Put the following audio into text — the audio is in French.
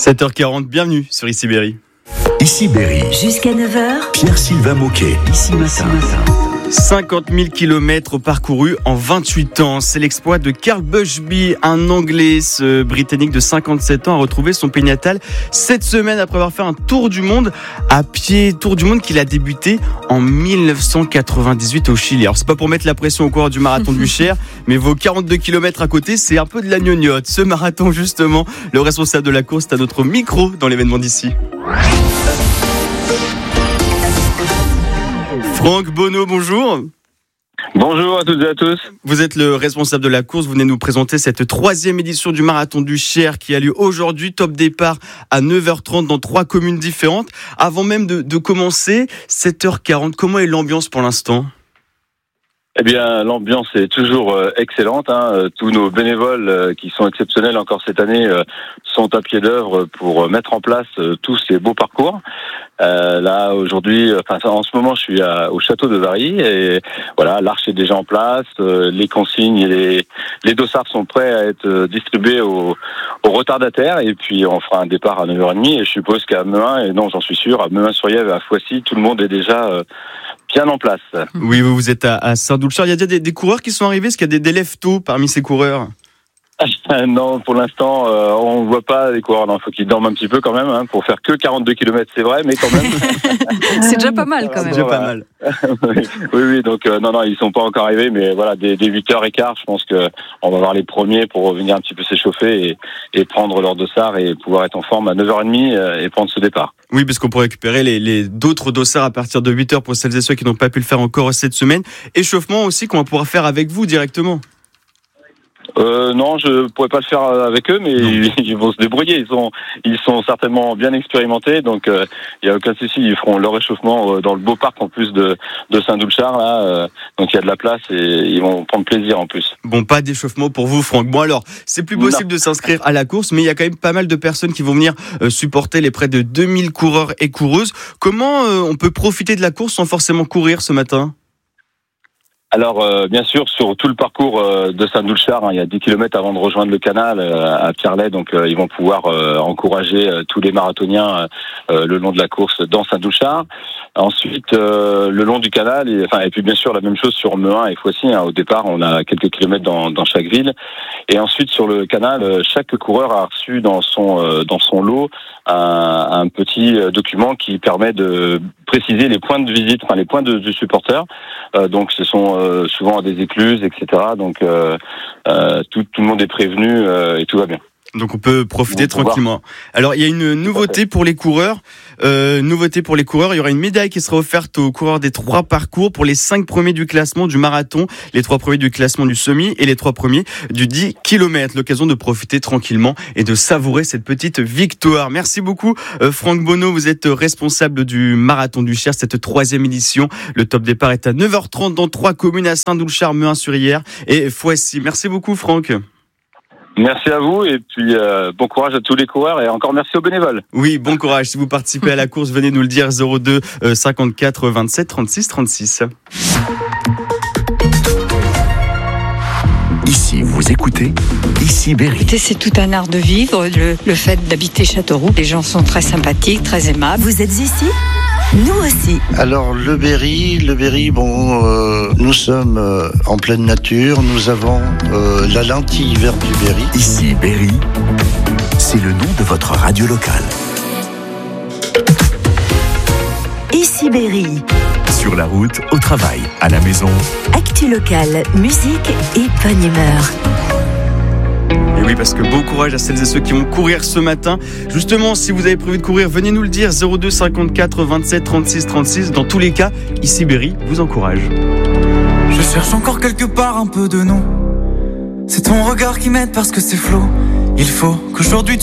7h40, bienvenue sur Ici Berry. Ici Berry. Jusqu'à 9h. Pierre-Sylvain Moquet. Ici Matin. 50 000 km parcourus en 28 ans. C'est l'exploit de Carl Bushby, un Anglais, ce Britannique de 57 ans, a retrouvé son pays natal cette semaine après avoir fait un tour du monde à pied. Tour du monde qu'il a débuté en 1998 au Chili. Alors c'est pas pour mettre la pression au coureur du marathon du Cher, mais vos 42 km à côté, c'est un peu de la gnognotte. Ce marathon justement, le responsable de la course est à notre micro dans l'événement d'ici. Franck Bonneau, bonjour. Bonjour à toutes et à tous. Vous êtes le responsable de la course. Vous venez nous présenter cette 3e édition du marathon du Cher qui a lieu aujourd'hui. Top départ à 9h30 dans 3 communes différentes. Avant même de commencer, 7h40, comment est l'ambiance pour l'instant ? Eh bien, l'ambiance est toujours excellente. Tous nos bénévoles qui sont exceptionnels encore cette année sont à pied d'œuvre pour mettre en place tous ces beaux parcours. Là, aujourd'hui, en ce moment, je suis au château de Vary et voilà, l'arche est déjà en place, les consignes et les dossards sont prêts à être distribués aux retardataires et puis on fera un départ à 9h30 et je suppose qu'à Mehun, et non, j'en suis sûr, à Mehun-sur-Yèvre et à Foissy, tout le monde est déjà bien en place. Oui, vous êtes à Saint-Doulchard. Il y a déjà des coureurs qui sont arrivés. Est-ce qu'il y a des lève-tôt parmi ces coureurs ? Non, pour l'instant, on ne voit pas les coureurs. Il faut qu'ils dorment un petit peu quand même, pour faire que 42 km, c'est vrai, mais quand même. C'est déjà pas mal quand même. C'est déjà pas mal. oui, donc non, ils sont pas encore arrivés, mais voilà, dès 8h15, je pense que on va voir les premiers pour venir un petit peu s'échauffer et prendre leur dossard et pouvoir être en forme à 9h30 et prendre ce départ. Oui, parce qu'on pourrait récupérer les d'autres dossards à partir de 8h pour celles et ceux qui n'ont pas pu le faire encore cette semaine. Échauffement aussi qu'on va pouvoir faire avec vous directement. Non, je pourrais pas le faire avec eux, mais ils vont se débrouiller. Ils sont certainement bien expérimentés, donc il y a aucun souci. Ils feront leur échauffement dans le beau parc en plus de Saint-Doulchard là. Donc il y a de la place et ils vont prendre plaisir en plus. Bon, pas d'échauffement pour vous, Franck. Bon alors, c'est plus possible de s'inscrire à la course, mais il y a quand même pas mal de personnes qui vont venir supporter les près de 2000 coureurs et coureuses. Comment on peut profiter de la course sans forcément courir ce matin ? Alors, bien sûr, sur tout le parcours de Saint-Doulchard, il y a 10 km avant de rejoindre le canal à Pierrelet, donc ils vont pouvoir encourager tous les marathoniens le long de la course dans Saint-Doulchard. Ensuite, le long du canal, et puis bien sûr la même chose sur Mehun et Foissy. Au départ, on a quelques kilomètres dans chaque ville. Et ensuite, sur le canal, chaque coureur a reçu dans son lot un petit document qui permet de préciser les points de visite, les points du supporter. Donc, ce sont souvent des écluses, etc. Donc, tout le monde est prévenu et tout va bien. Donc on peut profiter tranquillement. Alors il y a une nouveauté pour les coureurs. Il y aura une médaille qui sera offerte aux coureurs des 3 parcours pour les 5 premiers du classement du marathon, les 3 premiers du classement du semi et les 3 premiers du 10 km. L'occasion de profiter tranquillement et de savourer cette petite victoire. Merci beaucoup Franck Bonneau, vous êtes responsable du marathon du Cher, cette 3e édition. Le top départ est à 9h30 dans 3 communes à Saint-Doulchard, Mehun-sur-Yèvre et Foissy. Merci beaucoup Franck. Merci à vous et puis bon courage à tous les coureurs et encore merci aux bénévoles. Oui, bon courage. Si vous participez à la course, venez nous le dire 02 54 27 36 36. Ici, vous écoutez Ici Berry. C'est tout un art de vivre, le fait d'habiter Châteauroux. Les gens sont très sympathiques, très aimables. Vous êtes ici ? Nous aussi. Alors le Berry, nous sommes en pleine nature, nous avons la lentille verte du Berry. Ici Berry, c'est le nom de votre radio locale. Ici Berry. Sur la route, au travail, à la maison. Actu locale, musique et bonne humeur. Et oui, parce que bon courage à celles et ceux qui vont courir ce matin. Justement, si vous avez prévu de courir, venez nous le dire 02 54 27 36 36. Dans tous les cas, Ici Berry vous encourage. Je cherche encore quelque part un peu de nous. C'est ton regard qui m'aide parce que c'est flou. Il faut qu'aujourd'hui tu